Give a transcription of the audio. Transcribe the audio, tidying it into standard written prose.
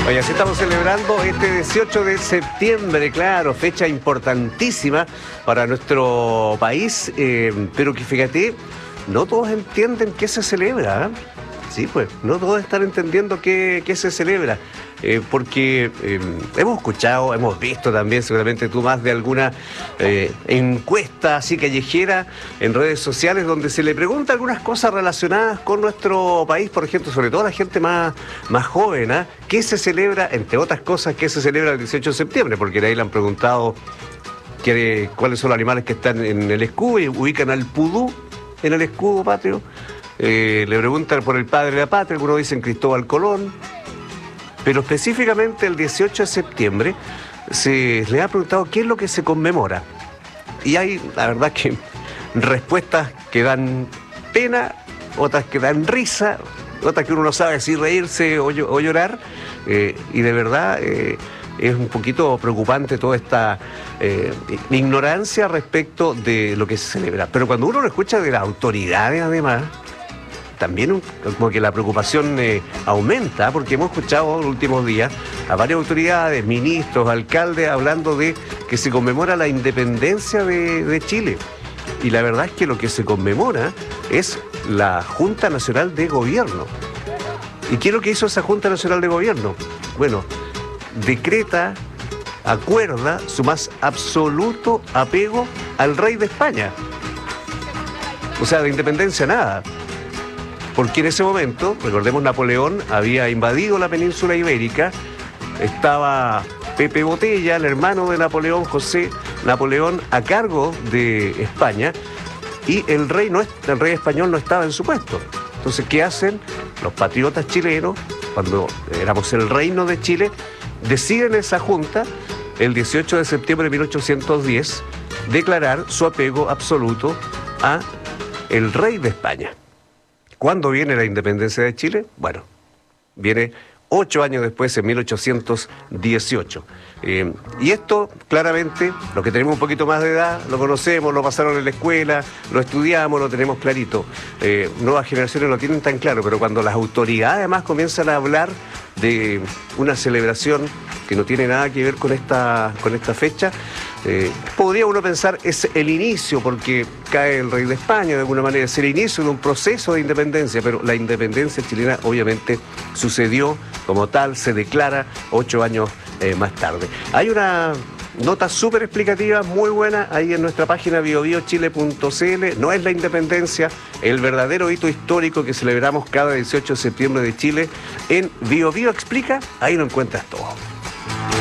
Oye, así estamos celebrando este 18 de septiembre, claro, fecha importantísima para nuestro país, pero que fíjate, no todos entienden qué se celebra, ¿eh? Sí, pues, no todos están entendiendo qué se celebra, porque hemos escuchado, hemos visto también, seguramente tú más de alguna encuesta así callejera en redes sociales donde se le pregunta algunas cosas relacionadas con nuestro país, por ejemplo, sobre todo a la gente más joven, ¿eh? ¿Qué se celebra, entre otras cosas, qué se celebra el 18 de septiembre? Porque de ahí le han preguntado cuáles son los animales que están en el escudo y ubican al pudú en el escudo patrio. Le preguntan por el padre de la patria, algunos dicen Cristóbal Colón, pero específicamente el 18 de septiembre se le ha preguntado qué es lo que se conmemora. Y hay, la verdad, que respuestas que dan pena, otras que dan risa, otras que uno no sabe si reírse o llorar, y de verdad es un poquito preocupante toda esta ignorancia respecto de lo que se celebra. Pero cuando uno lo escucha de las autoridades, además, también como que la preocupación aumenta, porque hemos escuchado en los últimos días a varias autoridades, ministros, alcaldes, hablando de que se conmemora la independencia de Chile. Y la verdad es que lo que se conmemora es la Junta Nacional de Gobierno. ¿Y qué es lo que hizo esa Junta Nacional de Gobierno? Bueno, decreta, acuerda su más absoluto apego al rey de España. O sea, de independencia nada. Porque en ese momento, recordemos, Napoleón había invadido la península ibérica, estaba Pepe Botella, el hermano de Napoleón, José Napoleón, a cargo de España, y el rey español no estaba en su puesto. Entonces, ¿qué hacen los patriotas chilenos, cuando éramos el reino de Chile? Deciden esa junta, el 18 de septiembre de 1810, declarar su apego absoluto a el rey de España. ¿Cuándo viene la independencia de Chile? Bueno, viene 8 años después, en 1818. Y esto, claramente, los que tenemos un poquito más de edad, lo conocemos, lo pasaron en la escuela, lo estudiamos, lo tenemos clarito. Nuevas generaciones lo tienen tan claro, pero cuando las autoridades además comienzan a hablar de una celebración que no tiene nada que ver con esta fecha, podría uno pensar es el inicio, porque cae el rey de España de alguna manera, es el inicio de un proceso de independencia, pero la independencia chilena obviamente sucedió como tal, se declara 8 años más tarde. Hay una nota súper explicativa, muy buena, ahí en nuestra página biobiochile.cl. No es la independencia, el verdadero hito histórico que celebramos cada 18 de septiembre de Chile. En Bio Bio Explica, ahí lo encuentras todo.